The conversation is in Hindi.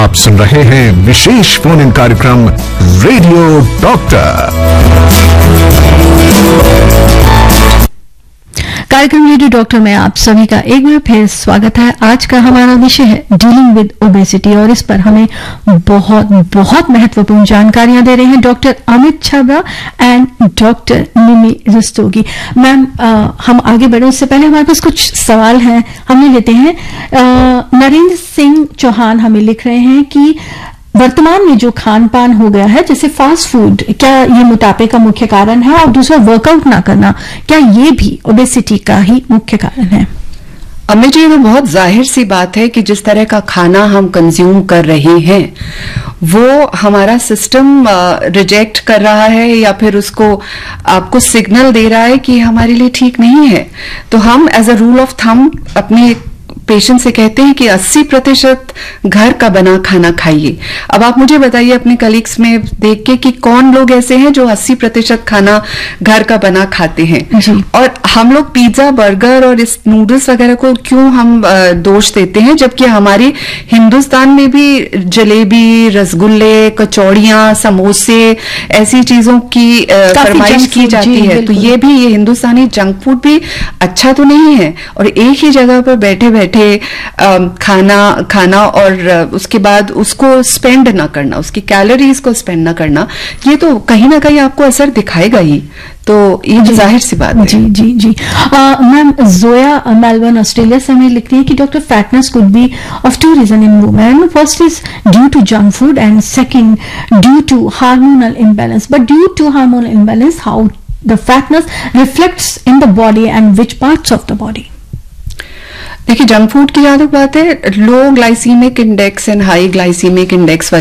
आप सुन रहे हैं विशेष फोन इन कार्यक्रम रेडियो डॉक्टर। कार्यक्रम रेडियो डॉक्टर में आप सभी का एक बार फिर स्वागत है। आज का हमारा विषय है डीलिंग विद ओबेसिटी और इस पर हमें बहुत महत्वपूर्ण जानकारियां दे रहे हैं doctor Amit Chhabra and doctor Nimi Rastogi. Ma'am, हम आगे बढ़े उससे पहले हमारे पास कुछ सवाल हैं, हमने लेते हैं। नरेंद्र सिंह चौहान हमें लिख रहे हैं कि वर्तमान में जो खान पान हो गया है जैसे फास्ट फूड, क्या ये मोटापे का मुख्य कारण है? और दूसरा, वर्कआउट ना करना, क्या ये भी ओबेसिटी का ही मुख्य कारण है? अमित जी, तो बहुत जाहिर सी बात है कि जिस तरह का खाना हम कंज्यूम कर रहे हैं वो हमारा सिस्टम रिजेक्ट कर रहा है या फिर उसको आपको सिग्नल दे रहा है कि हमारे लिए ठीक नहीं है। तो हम as a rule of thumb अपने पेशेंट से कहते हैं कि 80% घर का बना खाना खाइए। अब आप मुझे बताइए अपने कलीग्स में देख के कि कौन लोग ऐसे हैं जो 80% खाना घर का बना खाते हैं। और हम लोग पिज्जा, बर्गर और इस नूडल्स वगैरह को क्यों हम दोष देते हैं, जबकि हमारी हिंदुस्तान में भी जलेबी, रसगुल्ले, कचौड़ियां, समोसे ऐसी चीजों की फरमाइश की जाती है। तो ये हिंदुस्तानी जंक फूड भी अच्छा तो नहीं है। और एक ही जगह पर बैठे बैठे खाना और उसके बाद उसको स्पेंड ना करना, उसकी कैलोरीज को स्पेंड ना करना, ये तो कहीं ना कहीं आपको असर दिखाएगा ही। तो ये जाहिर सी बात है। जी। मैम, जोया मेलबर्न ऑस्ट्रेलिया से हमें लिखती है कि doctor, fatness could be of to reason in women. First is due to junk food and second due to hormonal imbalance. But due to hormonal imbalance, how the fatness reflects in the body and which parts of the body? देखिए, जंक फूड की जहां तक बात है, लो glycaemic index and high glycaemic index